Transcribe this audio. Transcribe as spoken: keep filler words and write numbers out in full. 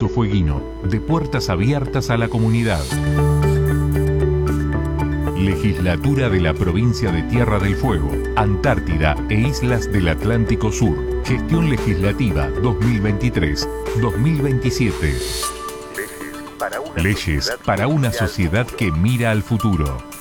Paso Fueguino, de puertas abiertas a la comunidad. Legislatura de la Provincia de Tierra del Fuego, Antártida e Islas del Atlántico Sur. Gestión Legislativa dos mil veintitrés dos mil veintisiete. Leyes para una sociedad que mira al futuro.